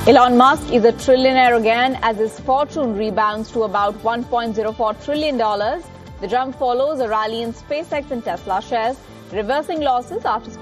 Elon Musk is a trillionaire again as his fortune rebounds to about $1.04 trillion. The jump follows a rally in SpaceX and Tesla shares, reversing losses after